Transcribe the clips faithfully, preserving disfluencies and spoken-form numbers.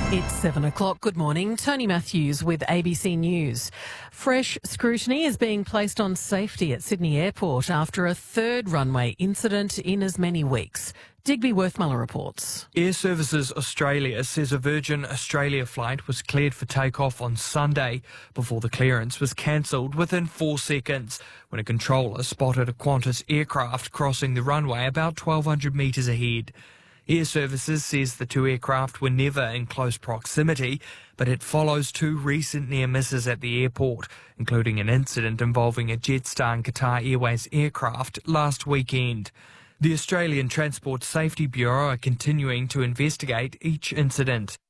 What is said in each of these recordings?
It's seven o'clock. Good morning. Tony Matthews with A B C News. Fresh scrutiny is being placed on safety at Sydney Airport after a third runway incident in as many weeks. Digby Worthmuller reports. Air Services Australia says a Virgin Australia flight was cleared for takeoff on Sunday before the clearance was cancelled within four seconds when a controller spotted a Qantas aircraft crossing the runway about twelve hundred metres ahead. Air Services says the two aircraft were never in close proximity, but it follows two recent near misses at the airport, including an incident involving a Jetstar and Qatar Airways aircraft last weekend. The Australian Transport Safety Bureau are continuing to investigate each incident.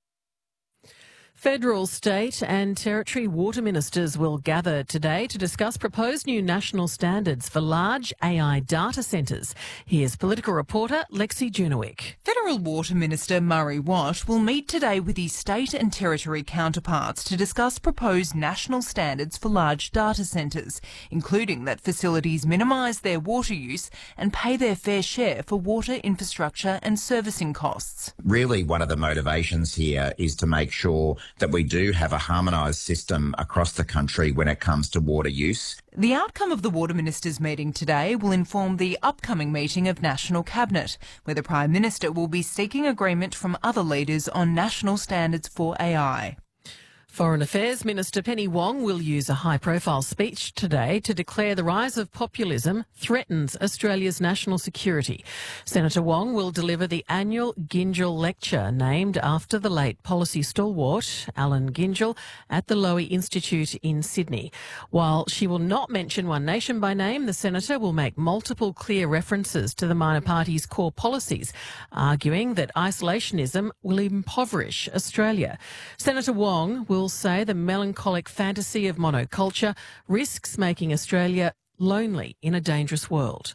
Federal, state and territory water ministers will gather today to discuss proposed new national standards for large A I data centres. Here's political reporter Lexi Junowick. Federal Water Minister Murray Watt will meet today with his state and territory counterparts to discuss proposed national standards for large data centres, including that facilities minimise their water use and pay their fair share for water infrastructure and servicing costs. Really, one of the motivations here is to make sure that we do have a harmonised system across the country when it comes to water use. The outcome of the Water Ministers' meeting today will inform the upcoming meeting of National Cabinet, where the Prime Minister will be seeking agreement from other leaders on national standards for A I. Foreign Affairs Minister Penny Wong will use a high-profile speech today to declare the rise of populism threatens Australia's national security. Senator Wong will deliver the annual Gyngell Lecture, named after the late policy stalwart Allan Gyngell, at the Lowy Institute in Sydney. While she will not mention One Nation by name, the senator will make multiple clear references to the minor party's core policies, arguing that isolationism will impoverish Australia. Senator Wong will will say the melancholic fantasy of monoculture risks making Australia lonely in a dangerous world.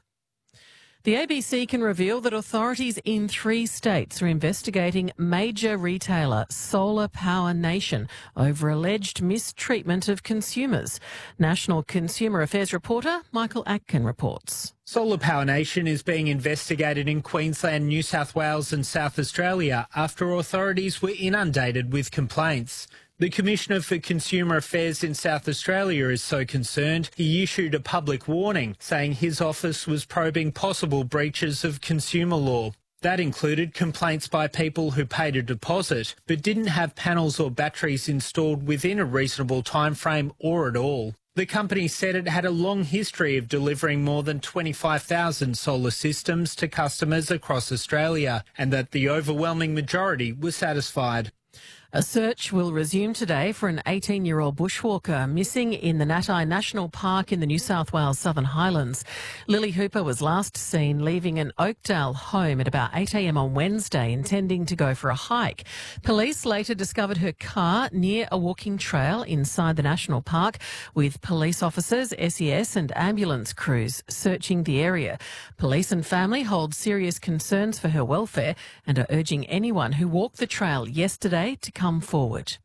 The A B C can reveal that authorities in three states are investigating major retailer Solar Power Nation over alleged mistreatment of consumers. National Consumer Affairs reporter Michael Atkin reports. Solar Power Nation is being investigated in Queensland, New South Wales and South Australia after authorities were inundated with complaints. The Commissioner for Consumer Affairs in South Australia is so concerned he issued a public warning saying his office was probing possible breaches of consumer law. That included complaints by people who paid a deposit but didn't have panels or batteries installed within a reasonable timeframe or at all. The company said it had a long history of delivering more than twenty-five thousand solar systems to customers across Australia and that the overwhelming majority were satisfied. A search will resume today for an eighteen-year-old bushwalker missing in the Natai National Park in the New South Wales Southern Highlands. Lily Hooper was last seen leaving an Oakdale home at about eight a m on Wednesday, intending to go for a hike. Police later discovered her car near a walking trail inside the national park, with police officers, S E S and ambulance crews searching the area. Police and family hold serious concerns for her welfare and are urging anyone who walked the trail yesterday to come forward.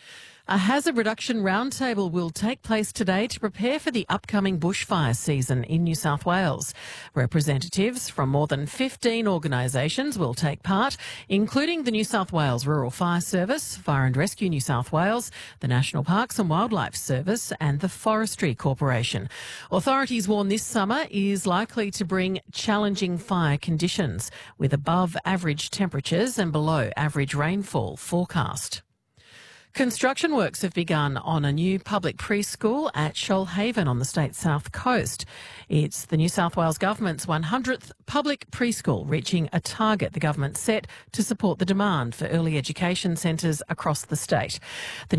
A hazard reduction roundtable will take place today to prepare for the upcoming bushfire season in New South Wales. Representatives from more than fifteen organisations will take part, including the New South Wales Rural Fire Service, Fire and Rescue New South Wales, the National Parks and Wildlife Service and the Forestry Corporation. Authorities warn this summer is likely to bring challenging fire conditions, with above average temperatures and below average rainfall forecast. Construction works have begun on a new public preschool at Shoalhaven on the state's south coast. It's the New South Wales Government's one hundredth public preschool, reaching a target the government set to support the demand for early education centres across the state. The